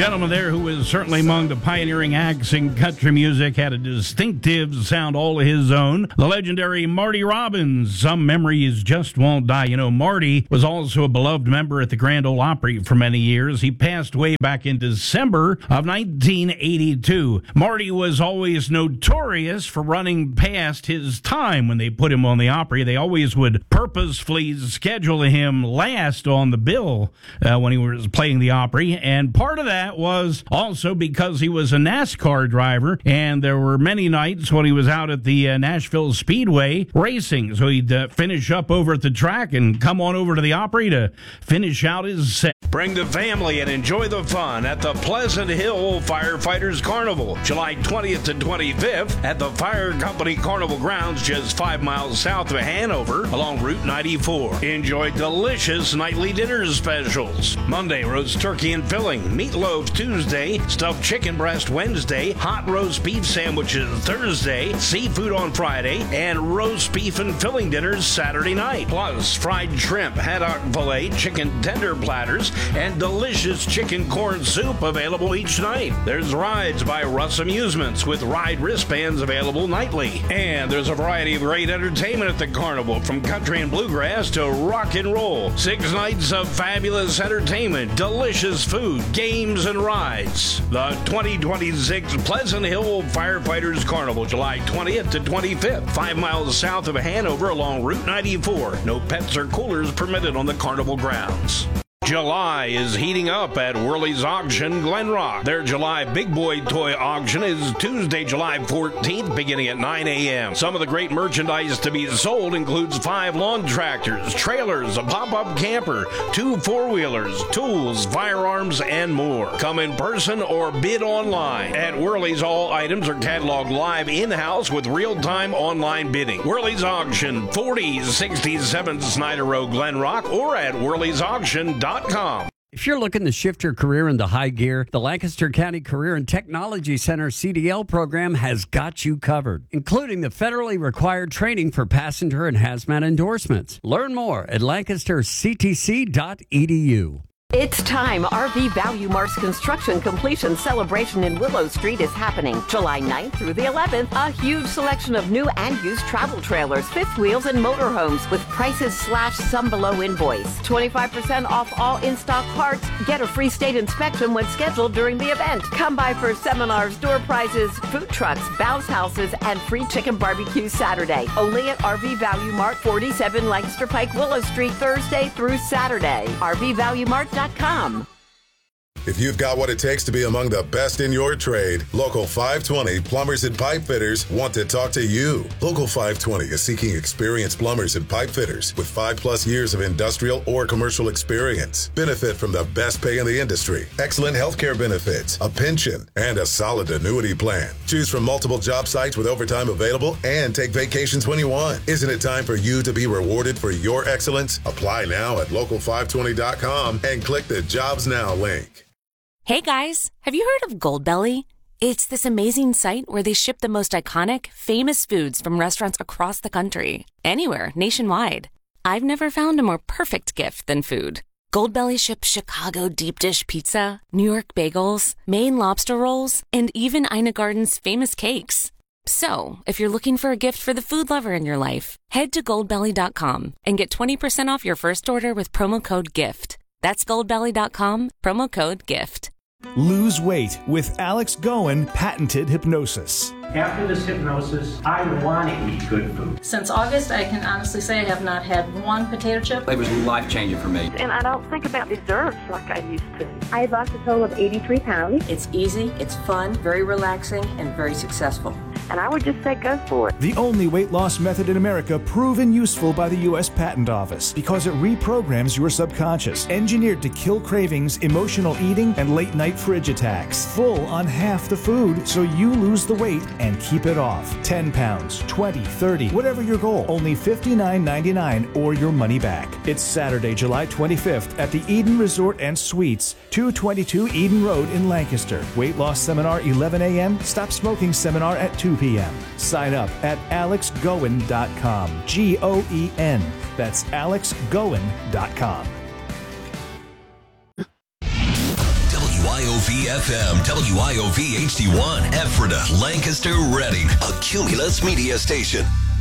Gentleman there who was certainly among the pioneering acts in country music, had a distinctive sound all his own. The legendary Marty Robbins, Some Memories Just Won't Die. You know, Marty was also a beloved member at the Grand Ole Opry for many years. He passed away back in December of 1982. Marty was always notorious for running past his time when they put him on the Opry. They always would purposefully schedule him last on the bill when he was playing the Opry, and part of that was also because he was a NASCAR driver, and there were many nights when he was out at the Nashville Speedway racing, so he'd finish up over at the track and come on over to the Opry to finish out his set. Bring the family and enjoy the fun at the Pleasant Hill Firefighters Carnival, July 20th to 25th at the Fire Company Carnival Grounds, just 5 miles south of Hanover along Route 94. Enjoy delicious nightly dinner specials. Monday, roast turkey and filling. Meatloaf Tuesday. Stuffed chicken breast Wednesday. Hot roast beef sandwiches Thursday. Seafood on Friday. And roast beef and filling dinners Saturday night. Plus, fried shrimp, haddock fillet, chicken tender platters, and delicious chicken corn soup available each night. There's rides by Russ Amusements with ride wristbands available nightly. And there's a variety of great entertainment at the carnival, from country and bluegrass to rock and roll. 6 nights of fabulous entertainment, delicious food, games, and rides. The 2026 Pleasant Hill Firefighters Carnival, July 20th to 25th, 5 miles south of Hanover along Route 94. No pets or coolers permitted on the carnival grounds. July is heating up at Worley's Auction, Glen Rock. Their July Big Boy Toy Auction is Tuesday, July 14th, beginning at 9 a.m. Some of the great merchandise to be sold includes 5 lawn tractors, trailers, a pop-up camper, 2 four-wheelers, tools, firearms, and more. Come in person or bid online. At Worley's, all items are cataloged live in-house with real-time online bidding. Worley's Auction, 4067 Snyder Road, Glen Rock, or at Worley'sAuction.com. If you're looking to shift your career into high gear, the Lancaster County Career and Technology Center CDL program has got you covered, including the federally required training for passenger and hazmat endorsements. Learn more at lancasterctc.edu. It's time. RV Value Mart's construction completion celebration in Willow Street is happening July 9th through the 11th. A huge selection of new and used travel trailers, fifth wheels, and motorhomes with prices slashed some below invoice. 25% off all in-stock parts. Get a free state inspection when scheduled during the event. Come by for seminars, door prizes, food trucks, bounce houses, and free chicken barbecue Saturday. Only at RV Value Mart, 47 Lancaster Pike, Willow Street, Thursday through Saturday. RVValueMart.com. If you've got what it takes to be among the best in your trade, Local 520 Plumbers and Pipe Fitters want to talk to you. Local 520 is seeking experienced plumbers and pipe fitters with 5+ years of industrial or commercial experience. Benefit from the best pay in the industry, excellent healthcare benefits, a pension, and a solid annuity plan. Choose from multiple job sites with overtime available and take vacations when you want. Isn't it time for you to be rewarded for your excellence? Apply now at local520.com and click the Jobs Now link. Hey guys, have you heard of Goldbelly? It's this amazing site where they ship the most iconic, famous foods from restaurants across the country. Anywhere, nationwide. I've never found a more perfect gift than food. Goldbelly ships Chicago deep dish pizza, New York bagels, Maine lobster rolls, and even Ina Garden's famous cakes. So, if you're looking for a gift for the food lover in your life, head to goldbelly.com and get 20% off your first order with promo code GIFT. That's goldbelly.com, promo code GIFT. Lose weight with Alex Goen patented hypnosis. After this hypnosis, I want to eat good food. Since August, I can honestly say I have not had one potato chip. It was life-changing for me. And I don't think about desserts like I used to. I lost a total of 83 pounds. It's easy, it's fun, very relaxing, and very successful. And I would just say go for it. The only weight loss method in America proven useful by the U.S. Patent Office because it reprograms your subconscious, engineered to kill cravings, emotional eating, and late-night fridge attacks. Full on half the food so you lose the weight and keep it off. 10 pounds, 20, 30, whatever your goal. Only $59.99 or your money back. It's Saturday, July 25th at the Eden Resort and Suites, 222 Eden Road in Lancaster. Weight loss seminar 11 a.m. Stop smoking seminar at 2 p.m. Sign up at alexgoen.com. G-O-E-N. That's alexgoen.com. WIOV-FM, WIOV-HD1, Ephrata, Lancaster, Reading, a Cumulus media station.